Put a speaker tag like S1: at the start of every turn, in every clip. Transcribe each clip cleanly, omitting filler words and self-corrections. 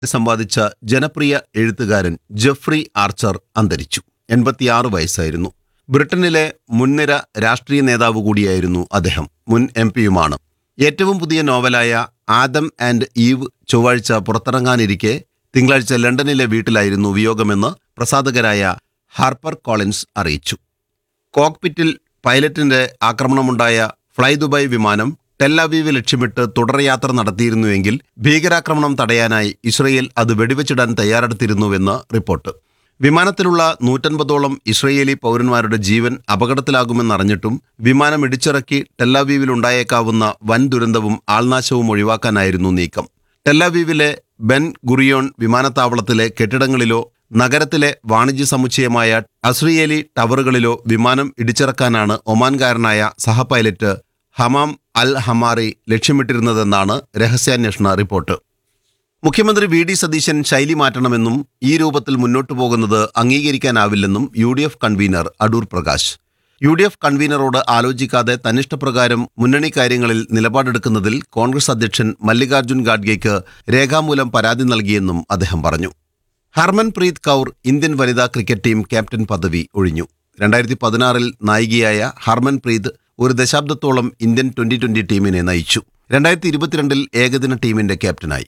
S1: സമ്പാദിച്ച ജനപ്രിയ എഴുത്തുകാരൻ ജെഫ്രി ആർച്ചർ അന്തരിച്ചു. 86 വയസ്സായിരുന്നു. ബ്രിട്ടനിലെ മുൻനിര രാഷ്ട്രീയ നേതാവ് കൂടിയായിരുന്നു അദ്ദേഹം. മുൻ എംപിയുമാണ്. ഏറ്റവും പുതിയ നോവലായ ആദം ആൻഡ് ഈവ് ചൊവ്വാഴ്ച പുറത്തിറങ്ങാനിരിക്കെ തിങ്കളാഴ്ച ലണ്ടനിലെ വീട്ടിലായിരുന്നു വിയോഗമെന്ന് പ്രസാധകരായ ഹാർപ്പർ കോളിൻസ് അറിയിച്ചു. കോക്പിറ്റിൽ പൈലറ്റിന്റെ ആക്രമണമുണ്ടായ ഫ്ലൈ ദുബായ് വിമാനം ടെല്ലവീവ് ലക്ഷ്യമിട്ട് തുടർയാത്ര നടത്തിയിരുന്നുവെങ്കിൽ ഭീകരാക്രമണം തടയാനായി ഇസ്രയേൽ അത് വെടിവെച്ചിടാൻ തയ്യാറെടുത്തിരുന്നുവെന്ന് റിപ്പോർട്ട്. വിമാനത്തിലുള്ള 150ഓളം ഇസ്രയേലി പൗരന്മാരുടെ ജീവൻ അപകടത്തിലാകുമെന്നറിഞ്ഞിട്ടും വിമാനം ഇടിച്ചിറക്കി ടെല്ലവീവിലുണ്ടായേക്കാവുന്ന വൻ ദുരന്തവും ആൾനാശവും ഒഴിവാക്കാനായിരുന്നു നീക്കം. ടെല്ലവീവിലെ ബെൻ ഗുറിയോൺ വിമാനത്താവളത്തിലെ കെട്ടിടങ്ങളിലോ നഗരത്തിലെ വാണിജ്യ സമുച്ചയമായ അസ്രിയേലി ടവറുകളിലോ വിമാനം ഇടിച്ചിറക്കാനാണ് ഒമാൻകാരനായ സഹപൈലറ്റ് ഹമാം അൽ ഹമാറി ലക്ഷ്യമിട്ടിരുന്നതെന്നാണ് രഹസ്യാന്വേഷണ റിപ്പോർട്ട്. മുഖ്യമന്ത്രി വി.ഡി. സതീശൻ ശൈലി മാറ്റണമെന്നും ഈ രൂപത്തിൽ മുന്നോട്ടു പോകുന്നത് അംഗീകരിക്കാനാവില്ലെന്നും UDF convener Adoor Prakash. UDF കൺവീനറോട് ആലോചിക്കാതെ തന്നിഷ്ടപ്രകാരം മുന്നണി കാര്യങ്ങളിൽ നിലപാടെടുക്കുന്നതിൽ കോൺഗ്രസ് അധ്യക്ഷൻ മല്ലികാർജ്ജുൻ ഖാഡ്ഗെയ്ക്ക് രേഖാമൂലം പരാതി നൽകിയെന്നും അദ്ദേഹം പറഞ്ഞു. ഹർമൻപ്രീത് കൗർ ഇന്ത്യൻ വനിതാ ക്രിക്കറ്റ് ടീം ക്യാപ്റ്റൻ പദവി ഒഴിഞ്ഞു. 2016 നായികയായ ഹർമൻപ്രീത് ഒരു ദശാബ്ദത്തോളം ഇന്ത്യൻ ട്വന്റി ടീമിനെ നയിച്ചു. 2022 ഏകദിന ടീമിന്റെ ക്യാപ്റ്റനായി.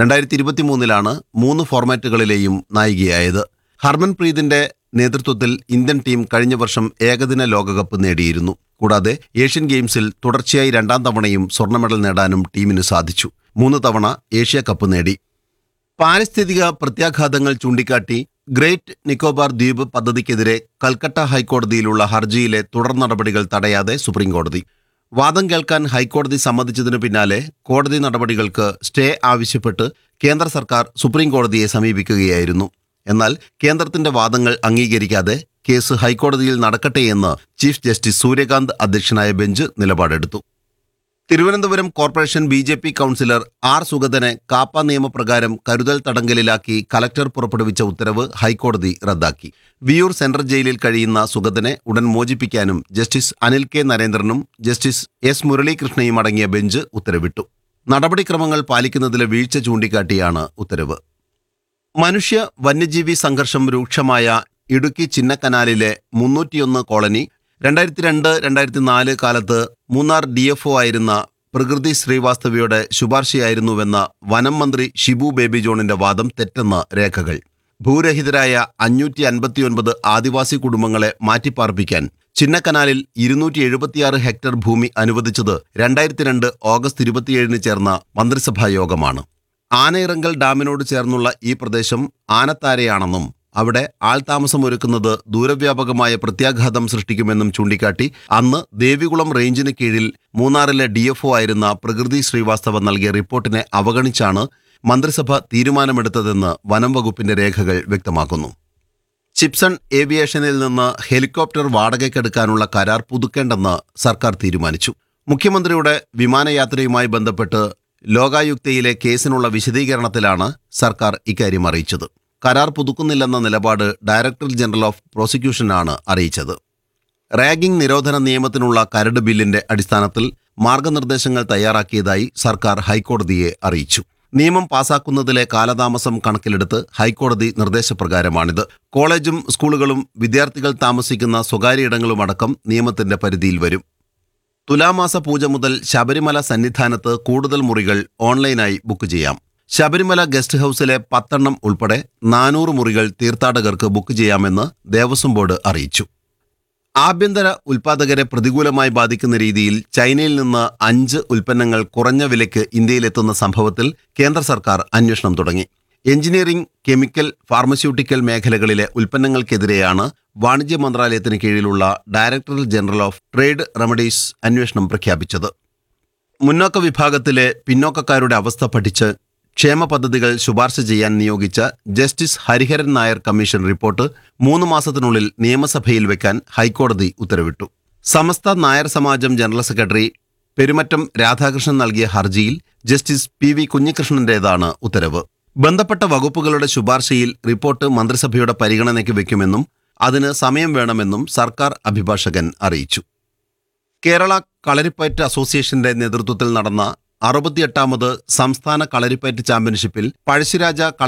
S1: 2023 3 ഫോർമാറ്റുകളിലെയും നായികയായത്. ഹർമൻപ്രീതിന്റെ നേതൃത്വത്തിൽ ഇന്ത്യൻ ടീം കഴിഞ്ഞ വർഷം ഏകദിന ലോകകപ്പ് നേടിയിരുന്നു. കൂടാതെ ഏഷ്യൻ ഗെയിംസിൽ തുടർച്ചയായി 2ാം തവണയും സ്വർണ്ണ മെഡൽ നേടാനും ടീമിന് സാധിച്ചു. 3 തവണ ഏഷ്യ കപ്പ് നേടി. പാരിസ്ഥിതിക പ്രത്യാഘാതങ്ങൾ ചൂണ്ടിക്കാട്ടി ഗ്രേറ്റ് നിക്കോബാർ ദ്വീപ് പദ്ധതിക്കെതിരെ കൽക്കട്ട ഹൈക്കോടതിയിലുള്ള ഹർജിയിലെ തുടർ നടപടികൾ തടയാതെ സുപ്രീംകോടതി. വാദം കേൾക്കാൻ ഹൈക്കോടതി സമ്മതിച്ചതിനു പിന്നാലെ കോടതി നടപടികൾക്ക് സ്റ്റേ ആവശ്യപ്പെട്ട് കേന്ദ്ര സർക്കാർ സുപ്രീംകോടതിയെ സമീപിക്കുകയായിരുന്നു. എന്നാൽ കേന്ദ്രത്തിന്റെ വാദങ്ങൾ അംഗീകരിക്കാതെ കേസ് ഹൈക്കോടതിയിൽ നടക്കട്ടെയെന്ന് ചീഫ് ജസ്റ്റിസ് സൂര്യകാന്ത് അധ്യക്ഷനായ bench നിലപാടെടുത്തു. Thiruvananthapuram corporation BJP councillor R. സുഗതനെ KAAPA നിയമപ്രകാരം കരുതൽ തടങ്കലിലാക്കി കലക്ടർ പുറപ്പെടുവിച്ച ഉത്തരവ് ഹൈക്കോടതി റദ്ദാക്കി. വിയൂർ സെൻട്രൽ ജയിലിൽ കഴിയുന്ന സുഗതനെ ഉടൻ മോചിപ്പിക്കാനും justice Anil K. നരേന്ദ്രനും justice S. മുരളീകൃഷ്ണയും അടങ്ങിയ ബെഞ്ച് ഉത്തരവിട്ടു. നടപടിക്രമങ്ങൾ പാലിക്കുന്നതിലെ വീഴ്ച ചൂണ്ടിക്കാട്ടിയാണ് ഉത്തരവ്. മനുഷ്യ വന്യജീവി സംഘർഷം രൂക്ഷമായ ഇടുക്കി ചിന്നക്കനാലിലെ 301 കോളനി 2002-2004 കാലത്ത് മൂന്നാർ DFO ആയിരുന്ന പ്രകൃതി ശ്രീവാസ്തവയുടെ ശുപാർശയായിരുന്നുവെന്ന വനം മന്ത്രി ഷിബു ബേബി ജോണിന്റെ വാദം തെറ്റെന്ന് രേഖകൾ. ഭൂരഹിതരായ 559 ആദിവാസി കുടുംബങ്ങളെ മാറ്റിപ്പാർപ്പിക്കാൻ ചിന്നക്കനാലിൽ 276 ഹെക്ടർ ഭൂമി അനുവദിച്ചത് 2002 ഓഗസ്റ്റ് 27 ചേർന്ന മന്ത്രിസഭാ യോഗമാണ്. ആനയിറങ്കൽ ഡാമിനോട് ചേർന്നുള്ള ഈ പ്രദേശം ആനത്താരയാണെന്നും അവിടെ ആൾതാമസം ഒരുക്കുന്നത് ദൂരവ്യാപകമായ പ്രത്യാഘാതം സൃഷ്ടിക്കുമെന്നും ചൂണ്ടിക്കാട്ടി അന്ന് ദേവികുളം റേഞ്ചിന് കീഴിൽ മൂന്നാറിലെ DFO ആയിരുന്ന പ്രകൃതി ശ്രീവാസ്തവ നൽകിയ റിപ്പോർട്ടിനെ അവഗണിച്ചാണ് മന്ത്രിസഭ തീരുമാനമെടുത്തതെന്ന് വനം വകുപ്പിന്റെ രേഖകൾ വ്യക്തമാക്കുന്നു. ചിപ്സൺ ഏവിയേഷനിൽ നിന്ന് ഹെലികോപ്റ്റർ വാടകയ്ക്കെടുക്കാനുള്ള കരാർ പുതുക്കേണ്ടെന്ന് സർക്കാർ തീരുമാനിച്ചു. മുഖ്യമന്ത്രിയുടെ വിമാനയാത്രയുമായി ബന്ധപ്പെട്ട് ലോകായുക്തയിലെ കേസിനുള്ള വിശദീകരണത്തിലാണ് സർക്കാർ ഇക്കാര്യം അറിയിച്ചത്. കരാർ പുതുക്കുന്നില്ലെന്ന നിലപാട് ഡയറക്ടർ ജനറൽ ഓഫ് പ്രോസിക്യൂഷനാണ് അറിയിച്ചത്. റാഗിംഗ് നിരോധന നിയമത്തിനുള്ള കരട് ബില്ലിന്റെ അടിസ്ഥാനത്തിൽ മാർഗനിർദ്ദേശങ്ങൾ തയ്യാറാക്കിയതായി സർക്കാർ ഹൈക്കോടതിയെ അറിയിച്ചു. നിയമം പാസാക്കുന്നതിലെ കാലതാമസം കണക്കിലെടുത്ത് ഹൈക്കോടതി നിർദ്ദേശപ്രകാരമാണിത്. കോളേജും സ്കൂളുകളും വിദ്യാർത്ഥികൾ താമസിക്കുന്ന സ്വകാര്യ ഇടങ്ങളുമടക്കം നിയമത്തിന്റെ പരിധിയിൽ വരും. തുലാമാസ പൂജ മുതൽ ശബരിമല സന്നിധാനത്ത് കൂടുതൽ മുറികൾ ഓൺലൈനായി ബുക്ക് ചെയ്യാം. ശബരിമല ഗസ്റ്റ് ഹൌസിലെ 10 ഉൾപ്പെടെ 400 മുറികൾ തീർത്ഥാടകർക്ക് ബുക്ക് ചെയ്യാമെന്ന് ദേവസ്വം ബോർഡ് അറിയിച്ചു. ആഭ്യന്തര ഉൽപ്പാദകരെ പ്രതികൂലമായി ബാധിക്കുന്ന രീതിയിൽ ചൈനയിൽ നിന്ന് 5 ഉൽപ്പന്നങ്ങൾ കുറഞ്ഞ വിലയ്ക്ക് ഇന്ത്യയിലെത്തുന്ന സംഭവത്തിൽ കേന്ദ്ര സർക്കാർ അന്വേഷണം തുടങ്ങി. എഞ്ചിനീയറിംഗ്, കെമിക്കൽ, ഫാർമസ്യൂട്ടിക്കൽ മേഖലകളിലെ ഉൽപ്പന്നങ്ങൾക്കെതിരെയാണ് വാണിജ്യ മന്ത്രാലയത്തിന് കീഴിലുള്ള director general of trade remedies അന്വേഷണം പ്രഖ്യാപിച്ചത്. മുന്നോക്ക വിഭാഗത്തിലെ പിന്നോക്കക്കാരുടെ അവസ്ഥ പഠിച്ച് ക്ഷേമ പദ്ധതികൾ ശുപാർശ ചെയ്യാൻ നിയോഗിച്ച justice Hariharan Nair commission report 3 മാസത്തിനുള്ളിൽ നിയമസഭയിൽ വെക്കാൻ ഹൈക്കോടതി ഉത്തരവിട്ടു. സമസ്ത നായർ സമാജം ജനറൽ സെക്രട്ടറി പെരുമറ്റം രാധാകൃഷ്ണൻ നൽകിയ ഹർജിയിൽ ജസ്റ്റിസ് PV കുഞ്ഞികൃഷ്ണന്റേതാണ് ഉത്തരവ്. ബന്ധപ്പെട്ട വകുപ്പുകളുടെ ശുപാർശയിൽ റിപ്പോർട്ട് മന്ത്രിസഭയുടെ പരിഗണനയ്ക്ക് വയ്ക്കുമെന്നും അതിന് സമയം വേണമെന്നും സർക്കാർ അഭിഭാഷകൻ അറിയിച്ചു. കേരള കളരിപ്പയറ്റ് അസോസിയേഷന്റെ നേതൃത്വത്തിൽ നടന്ന 68ാമത് സംസ്ഥാന കളരിപ്പയറ്റ് ചാമ്പ്യൻഷിപ്പിൽ പഴശ്ശിരാജ